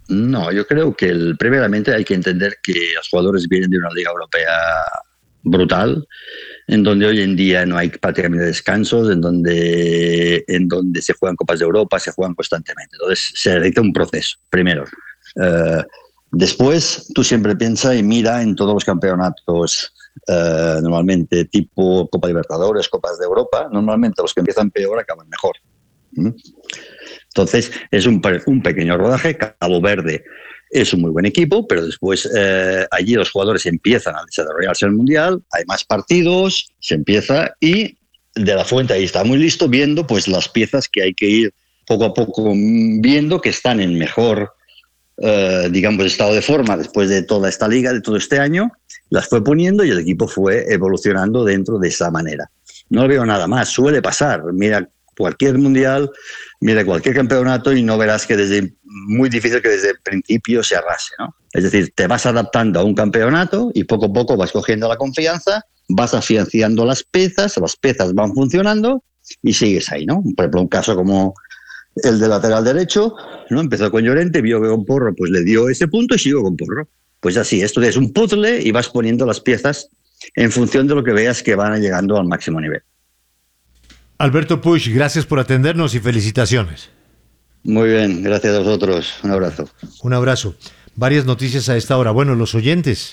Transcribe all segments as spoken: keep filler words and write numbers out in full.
No, yo creo que el, primeramente hay que entender que los jugadores vienen de una liga europea brutal, en donde hoy en día no hay prácticamente descansos, en donde, en donde se juegan Copas de Europa, se juegan constantemente. Entonces se necesita un proceso, primero. Eh, después, tú siempre piensa y mira en todos los campeonatos, eh, normalmente tipo Copa Libertadores, Copas de Europa, normalmente los que empiezan peor acaban mejor. ¿Mm? Entonces, es un, un pequeño rodaje. Cabo Verde es un muy buen equipo, pero después eh, allí los jugadores empiezan a desarrollarse en el Mundial, hay más partidos, se empieza y De la Fuente ahí está muy listo viendo pues las piezas que hay que ir poco a poco viendo que están en mejor, eh, digamos, estado de forma después de toda esta liga, de todo este año, las fue poniendo y el equipo fue evolucionando dentro de esa manera. No veo nada más, suele pasar. Mira cualquier mundial, mira cualquier campeonato y no verás que desde muy difícil que desde el principio se arrase, ¿no? Es decir, te vas adaptando a un campeonato y poco a poco vas cogiendo la confianza, vas afianzando las piezas, las piezas van funcionando y sigues ahí, ¿no? Por ejemplo, un caso como el de lateral derecho, ¿no? Empezó con Llorente, vio que con Porro pues le dio ese punto y siguió con Porro. Pues así, esto es un puzzle y vas poniendo las piezas en función de lo que veas que van llegando al máximo nivel. Alberto Puig, gracias por atendernos y felicitaciones. Muy bien, gracias a vosotros. Un abrazo. Un abrazo. Varias noticias a esta hora. Bueno, los oyentes.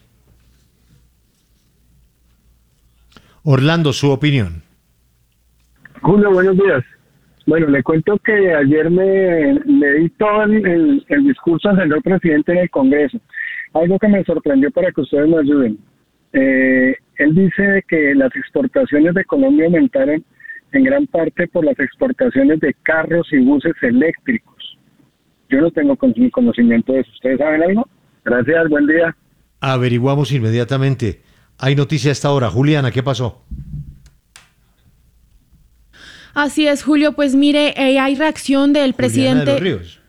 Orlando, su opinión. Julio, buenos días. Bueno, le cuento que ayer me leí todo el, el, el discurso del señor presidente en el Congreso. Algo que me sorprendió para que ustedes me ayuden. Eh, él dice que las exportaciones de Colombia aumentaron en gran parte por las exportaciones de carros y buses eléctricos. Yo no tengo conocimiento de eso. ¿Ustedes saben algo? Gracias, buen día. Averiguamos inmediatamente. Hay noticia a esta hora. Juliana, ¿qué pasó? Así es, Julio. Pues mire, eh, hay reacción del presidente... Juliana de los Ríos.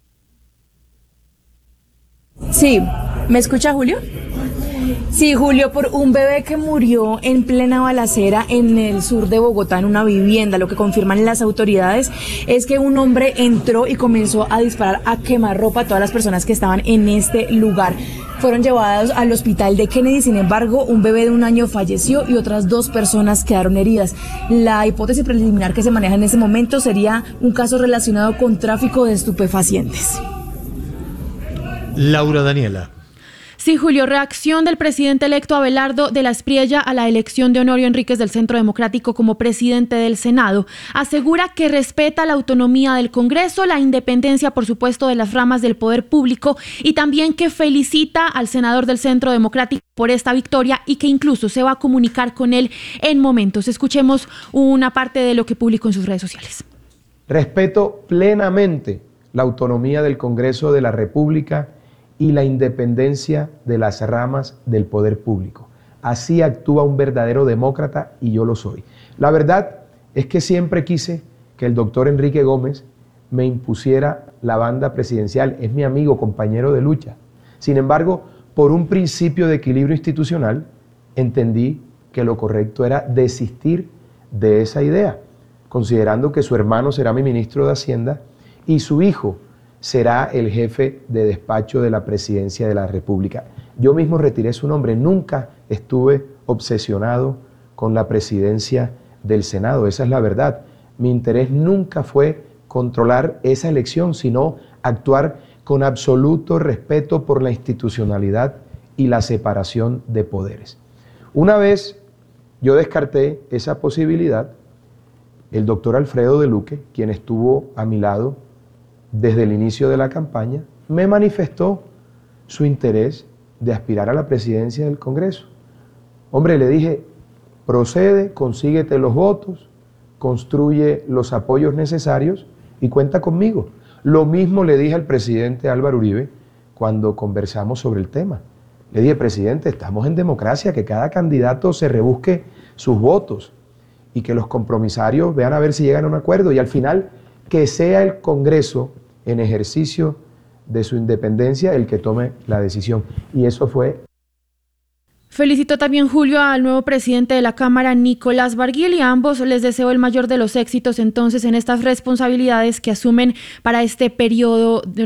Sí, ¿me escucha Julio? Sí, Julio, por un bebé que murió en plena balacera en el sur de Bogotá, en una vivienda. Lo que confirman las autoridades es que un hombre entró y comenzó a disparar a quemarropa a todas las personas que estaban en este lugar. Fueron llevados al hospital de Kennedy, sin embargo, un bebé de un año falleció y otras dos personas quedaron heridas. La hipótesis preliminar que se maneja en ese momento sería un caso relacionado con tráfico de estupefacientes. Laura Daniela. Sí, Julio, reacción del presidente electo Abelardo de la Espriella a la elección de Honorio Enríquez del Centro Democrático como presidente del Senado. Asegura que respeta la autonomía del Congreso, la independencia, por supuesto, de las ramas del poder público y también que felicita al senador del Centro Democrático por esta victoria y que incluso se va a comunicar con él en momentos. Escuchemos una parte de lo que publicó en sus redes sociales. Respeto plenamente la autonomía del Congreso de la República y la independencia de las ramas del poder público. Así actúa un verdadero demócrata y yo lo soy. La verdad es que siempre quise que el doctor Enrique Gómez me impusiera la banda presidencial. Es mi amigo, compañero de lucha. Sin embargo, por un principio de equilibrio institucional, entendí que lo correcto era desistir de esa idea, considerando que su hermano será mi ministro de Hacienda y su hijo será el jefe de despacho de la presidencia de la República. Yo mismo retiré su nombre, nunca estuve obsesionado con la presidencia del Senado, esa es la verdad. Mi interés nunca fue controlar esa elección, sino actuar con absoluto respeto por la institucionalidad y la separación de poderes. Una vez yo descarté esa posibilidad, el doctor Alfredo de Luque, quien estuvo a mi lado desde el inicio de la campaña, me manifestó su interés de aspirar a la presidencia del Congreso. Hombre, le dije, procede, consíguete los votos, construye los apoyos necesarios y cuenta conmigo. Lo mismo le dije al presidente Álvaro Uribe cuando conversamos sobre el tema. Le dije, presidente, estamos en democracia, que cada candidato se rebusque sus votos y que los compromisarios vean a ver si llegan a un acuerdo y al final que sea el Congreso en ejercicio de su independencia el que tome la decisión. Y eso fue. Felicitó también Julio al nuevo presidente de la Cámara, Nicolás Barguil, y a ambos les deseo el mayor de los éxitos entonces en estas responsabilidades que asumen para este periodo de